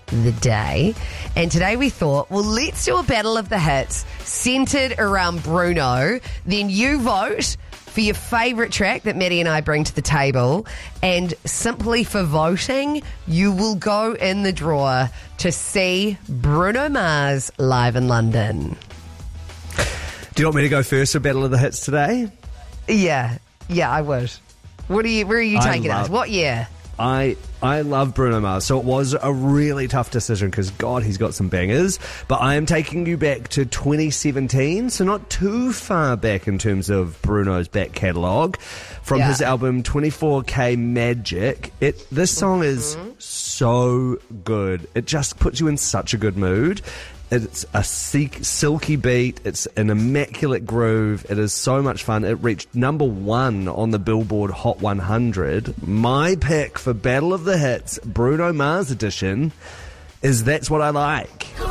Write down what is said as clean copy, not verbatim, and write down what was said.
the day. And today we thought, well, let's do a battle of the hits centered around Bruno. Then you vote for your favourite track that Maddie and I bring to the table. And simply for voting, you will go in the draw to see Bruno Mars live in London. Do you want me to go first for Battle of the Hits today? Yeah, I would. Where are you taking us? What year? I love Bruno Mars, so it was a really tough decision because, God, he's got some bangers. But I am taking you back to 2017, so not too far back in terms of Bruno's back catalogue. From his album 24K Magic, this song is so good. It just puts you in such a good mood. It's a silky beat. It's an immaculate groove. It is so much fun. It reached number 1 on the Billboard Hot 100. My pick for Battle of the Hits, Bruno Mars edition, is That's What I Like.